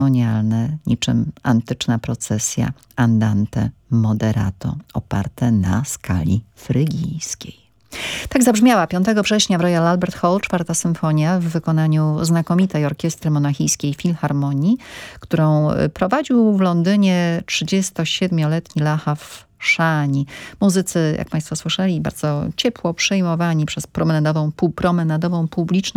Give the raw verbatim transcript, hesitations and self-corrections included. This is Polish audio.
ceremonialne, niczym antyczna procesja Andante Moderato, oparte na skali frygijskiej. Tak zabrzmiała piątego września w Royal Albert Hall czwarta symfonia w wykonaniu znakomitej orkiestry monachijskiej Filharmonii, którą prowadził w Londynie trzydziestosiedmioletni Lahav Shani. Muzycy, jak Państwo słyszeli, bardzo ciepło przyjmowani przez promenadową, półpromenadową publiczność.